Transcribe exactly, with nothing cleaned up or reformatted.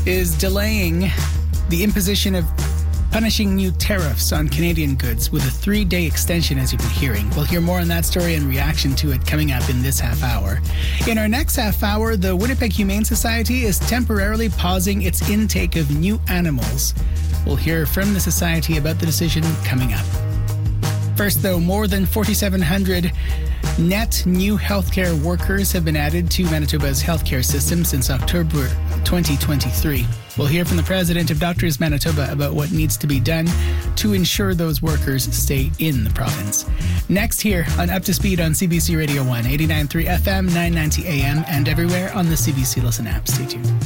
is delaying the imposition of punishing new tariffs on Canadian goods with a three-day extension, as you've been hearing. We'll hear more on that story and reaction to it coming up in this half hour. In our next half hour, the Winnipeg Humane Society is temporarily pausing its intake of new animals. We'll hear from the Society about the decision coming up. First, though, more than forty-seven hundred net new healthcare workers have been added to Manitoba's healthcare system since October twenty twenty-three. We'll hear from the president of Doctors Manitoba about what needs to be done to ensure those workers stay in the province. Next here on Up to Speed on C B C Radio one, eighty-nine point three F M, nine ninety A M, and everywhere on the C B C Listen app. Stay tuned.